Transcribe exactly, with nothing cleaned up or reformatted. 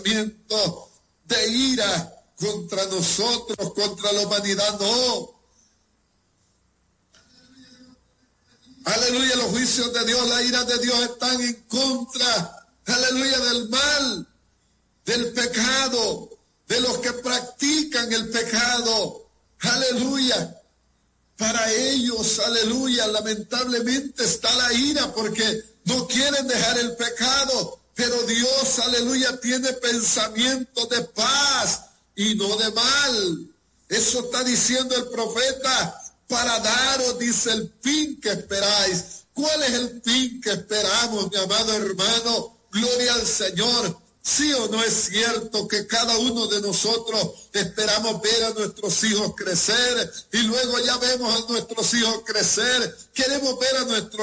de ira contra nosotros, contra la humanidad, no. Aleluya, los juicios de Dios, la ira de Dios están en contra, aleluya, del mal, del pecado, de los que practican el pecado, aleluya. Para ellos, aleluya, lamentablemente está la ira porque no quieren dejar el pecado, pero Dios, aleluya, tiene pensamientos de paz y no de mal. Eso está diciendo el profeta, para daros, dice, el fin que esperáis. ¿Cuál es el fin que esperamos, mi amado hermano? Gloria al Señor. ¿Sí o no es cierto que cada uno de nosotros esperamos ver a nuestros hijos crecer y luego ya vemos a nuestros hijos crecer? Queremos ver a nuestros